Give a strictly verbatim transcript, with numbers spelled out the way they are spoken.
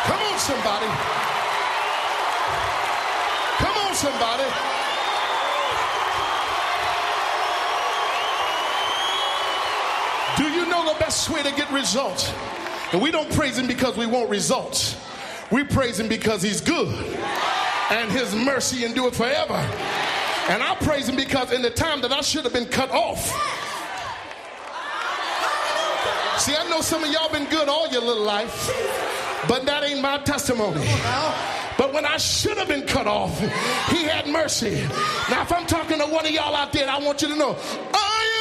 Come on, somebody. Come on, somebody. Do you know the best way to get results? And we don't praise him because we want results. We praise him because he's good. And his mercy endure forever. And I praise him because in the time that I should have been cut off. See, I know some of y'all been good all your little life, but that ain't my testimony. But when I should have been cut off, he had mercy. Now, if I'm talking to one of y'all out there, I want you to know,